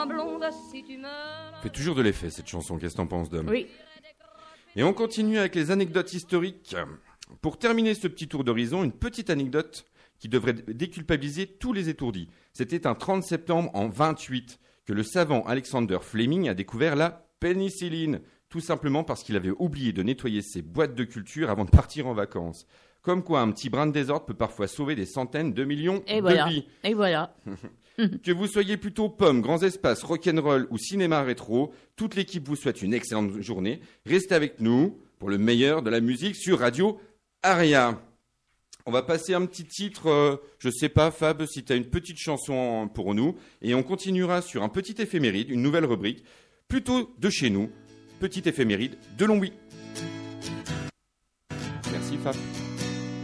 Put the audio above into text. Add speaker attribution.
Speaker 1: Fait toujours de l'effet cette chanson, qu'est-ce que t'en penses, Dom ?
Speaker 2: Oui.
Speaker 1: Et on continue avec les anecdotes historiques. Pour terminer ce petit tour d'horizon, une petite anecdote qui devrait déculpabiliser tous les étourdis. C'était un 30 septembre en 28 que le savant Alexander Fleming a découvert la pénicilline, tout simplement parce qu'il avait oublié de nettoyer ses boîtes de culture avant de partir en vacances. Comme quoi, un petit brin de désordre peut parfois sauver des centaines de millions de vies.
Speaker 2: Et voilà.
Speaker 1: Que vous soyez plutôt pommes, grands espaces, rock'n'roll ou cinéma rétro, toute l'équipe vous souhaite une excellente journée. Restez avec nous pour le meilleur de la musique sur Radio Aria. On va passer un petit titre, je sais pas Fab, si tu as une petite chanson pour nous. Et on continuera sur un petit éphéméride, une nouvelle rubrique, plutôt de chez nous, petit éphéméride de Longwy. Merci Fab.